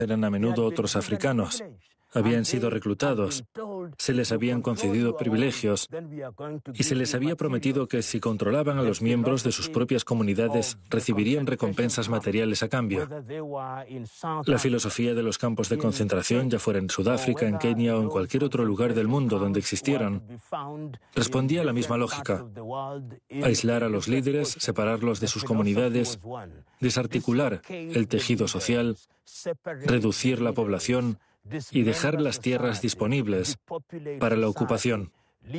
eran a menudo otros africanos. Habían sido reclutados, se les habían concedido privilegios y se les había prometido que si controlaban a los miembros de sus propias comunidades recibirían recompensas materiales a cambio. La filosofía de los campos de concentración, ya fuera en Sudáfrica, en Kenia o en cualquier otro lugar del mundo donde existieron, respondía a la misma lógica: aislar a los líderes, separarlos de sus comunidades, desarticular el tejido social, reducir la población y dejar las tierras disponibles para la ocupación.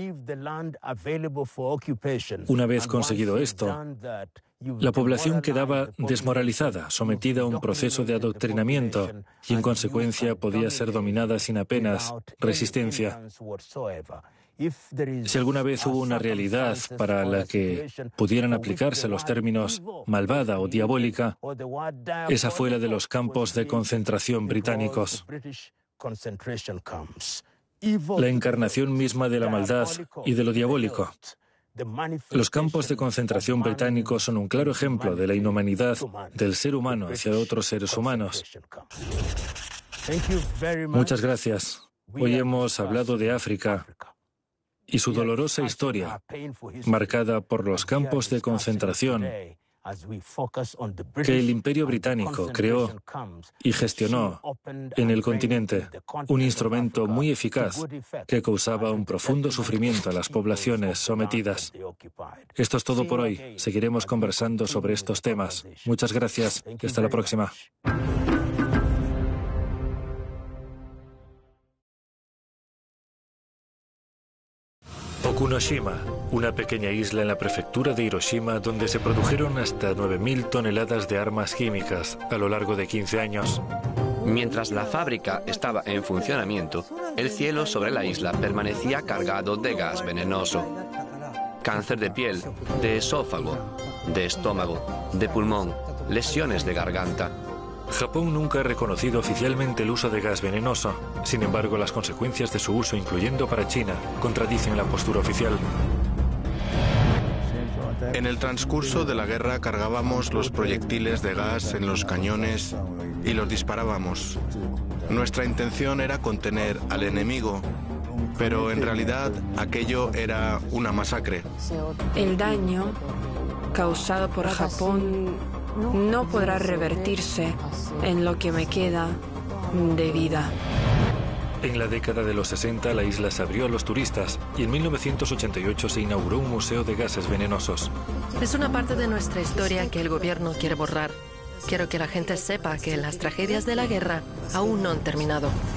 Una vez conseguido esto, la población quedaba desmoralizada, sometida a un proceso de adoctrinamiento y, en consecuencia, podía ser dominada sin apenas resistencia. Si alguna vez hubo una realidad para la que pudieran aplicarse los términos malvada o diabólica, esa fue la de los campos de concentración británicos. La encarnación misma de la maldad y de lo diabólico. Los campos de concentración británicos son un claro ejemplo de la inhumanidad del ser humano hacia otros seres humanos. Muchas gracias. Hoy hemos hablado de África y su dolorosa historia, marcada por los campos de concentración que el Imperio Británico creó y gestionó en el continente, un instrumento muy eficaz que causaba un profundo sufrimiento a las poblaciones sometidas. Esto es todo por hoy. Seguiremos conversando sobre estos temas. Muchas gracias y hasta la próxima. Okunoshima, una pequeña isla en la prefectura de Hiroshima donde se produjeron hasta 9.000 toneladas de armas químicas a lo largo de 15 años. Mientras la fábrica estaba en funcionamiento, el cielo sobre la isla permanecía cargado de gas venenoso. Cáncer de piel, de esófago, de estómago, de pulmón, lesiones de garganta. Japón nunca ha reconocido oficialmente el uso de gas venenoso. Sin embargo, las consecuencias de su uso, incluyendo para China, contradicen la postura oficial. En el transcurso de la guerra cargábamos los proyectiles de gas en los cañones y los disparábamos. Nuestra intención era contener al enemigo, pero en realidad aquello era una masacre. El daño causado por Japón no podrá revertirse en lo que me queda de vida. En la década de los 60 la isla se abrió a los turistas y en 1988 se inauguró un museo de gases venenosos. Es una parte de nuestra historia que el gobierno quiere borrar. Quiero que la gente sepa que las tragedias de la guerra aún no han terminado.